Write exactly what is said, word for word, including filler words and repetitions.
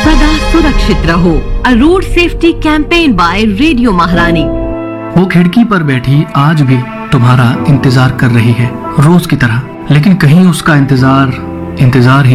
सदा सुरक्षित रहो। अ road safety campaign bye radio महारानी। वो खिड़की पर बैठी आज भी तुम्हारा इंतजार कर रही है, रोज की तरह, लेकिन कहीं उसका इंतजार इंतजार ही